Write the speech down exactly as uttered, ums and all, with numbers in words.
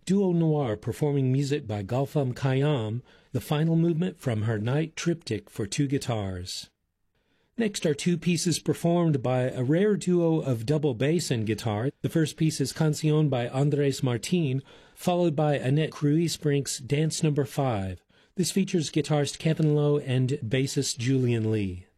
Duo Noir performing music by Gulfam Khayyam, the final movement from her Night Triptych for two guitars. Next are two pieces performed by a rare duo of double bass and guitar. The first piece is Canción by Andres Martin, followed by Annette Cruise-Brink's Dance Number five. This features guitarist Kevin Lowe and bassist Julian Lee.